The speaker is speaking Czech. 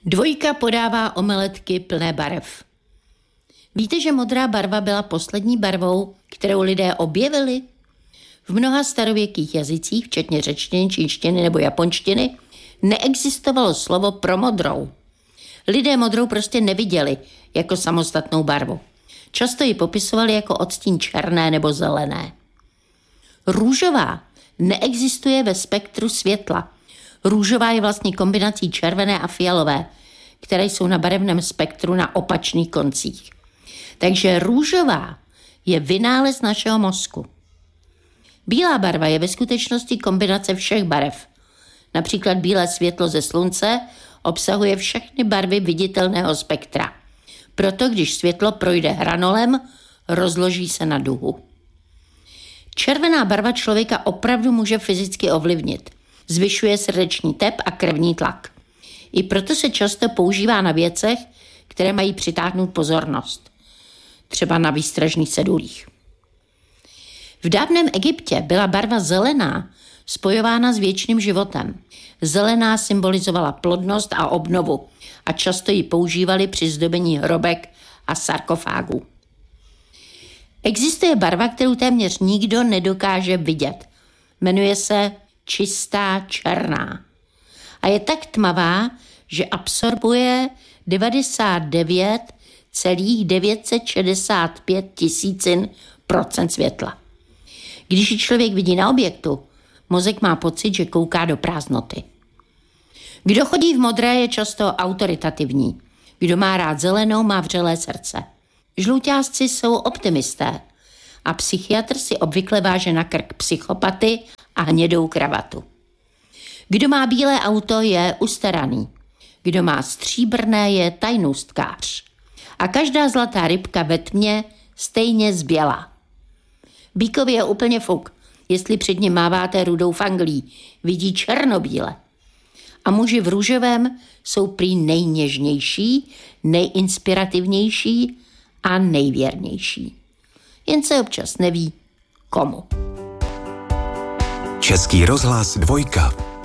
Dvojka podává omeletky plné barev. Víte, že modrá barva byla poslední barvou, kterou lidé objevili? V mnoha starověkých jazycích, včetně řečtiny, čínštiny nebo japonštiny, neexistovalo slovo pro modrou. Lidé modrou prostě neviděli jako samostatnou barvu. Často ji popisovali jako odstín černé nebo zelené. Růžová neexistuje ve spektru světla. Růžová je vlastně kombinací červené a fialové, které jsou na barevném spektru na opačných koncích. Takže růžová je vynález našeho mozku. Bílá barva je ve skutečnosti kombinace všech barev. Například bílé světlo ze slunce obsahuje všechny barvy viditelného spektra. Proto, když světlo projde hranolem, rozloží se na duhu. Červená barva člověka opravdu může fyzicky ovlivnit. Zvyšuje srdeční tep a krevní tlak. I proto se často používá na věcech, které mají přitáhnout pozornost. Třeba na výstražných cedulích. V dávném Egyptě byla barva zelená spojována s věčným životem. Zelená symbolizovala plodnost a obnovu a často ji používali při zdobení hrobek a sarkofágů. Existuje barva, kterou téměř nikdo nedokáže vidět. Jmenuje se čistá černá. A je tak tmavá, že absorbuje 99,965 tisícin procent světla. Když ji člověk vidí na objektu, mozek má pocit, že kouká do prázdnoty. Kdo chodí v modré, je často autoritativní. Kdo má rád zelenou, má vřelé srdce. Žluťásci jsou optimisté a psychiatr si obvykle váže na krk psychopaty a hnědou kravatu. Kdo má bílé auto, je ustaraný. Kdo má stříbrné, je tajnůstkář. A každá zlatá rybka ve tmě stejně zbělá. Býkovi je úplně fuk, jestli před ním máváte rudou fanglí, vidí černobíle. A muži v růžovém jsou prý nejněžnější, nejinspirativnější a nejvěrnější. Jen se občas neví, komu. Český rozhlas 2.